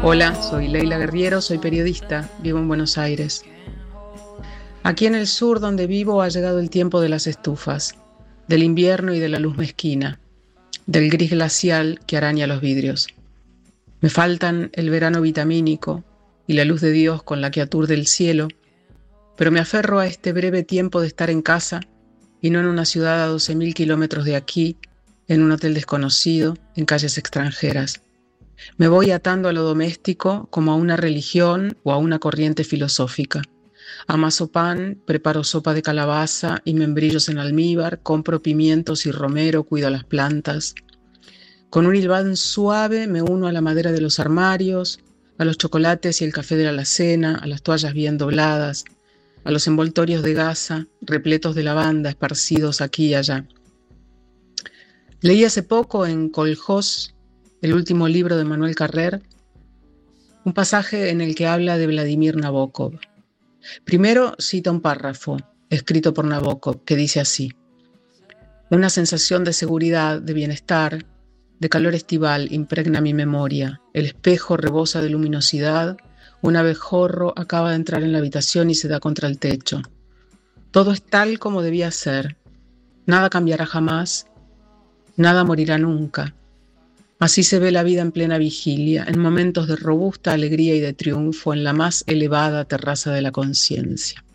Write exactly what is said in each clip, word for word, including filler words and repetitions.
Hola, soy Leila Guerriero, soy periodista, vivo en Buenos Aires. Aquí en el sur donde vivo ha llegado el tiempo de las estufas, del invierno y de la luz mezquina, del gris glacial que araña los vidrios. Me faltan el verano vitamínico y la luz de Dios con la que aturde el cielo, pero me aferro a este breve tiempo de estar en casa y no en una ciudad a doce mil kilómetros de aquí, en un hotel desconocido, en calles extranjeras. Me voy atando a lo doméstico como a una religión o a una corriente filosófica. Amaso pan, preparo sopa de calabaza y membrillos en almíbar, compro pimientos y romero, cuido las plantas. Con un hilván suave me uno a la madera de los armarios, a los chocolates y el café de la alacena, a las toallas bien dobladas, a los envoltorios de gasa, repletos de lavanda, esparcidos aquí y allá. Leí hace poco en Coljós, el último libro de Manuel Carrer, un pasaje en el que habla de Vladimir Nabokov. Primero cita un párrafo escrito por Nabokov que dice así: una sensación de seguridad, de bienestar, de calor estival impregna mi memoria. El espejo rebosa de luminosidad. Un abejorro acaba de entrar en la habitación y se da contra el techo. Todo es tal como debía ser. Nada cambiará jamás. Nada morirá nunca. Así se ve la vida en plena vigilia, en momentos de robusta alegría y de triunfo, en la más elevada terraza de la conciencia.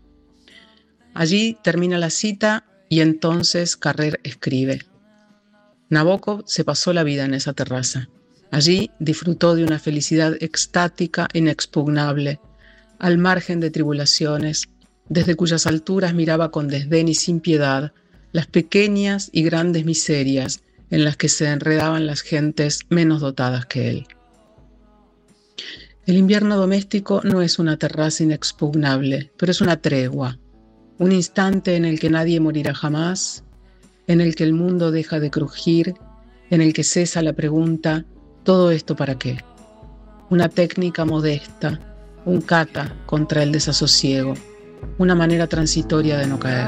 Allí termina la cita y entonces Carrer escribe: Nabokov se pasó la vida en esa terraza. Allí disfrutó de una felicidad extática, inexpugnable, al margen de tribulaciones, desde cuyas alturas miraba con desdén y sin piedad las pequeñas y grandes miserias en las que se enredaban las gentes menos dotadas que él. El invierno doméstico no es una terraza inexpugnable, pero es una tregua, un instante en el que nadie morirá jamás, en el que el mundo deja de crujir, en el que cesa la pregunta: ¿todo esto para qué? Una técnica modesta, un kata contra el desasosiego, una manera transitoria de no caer.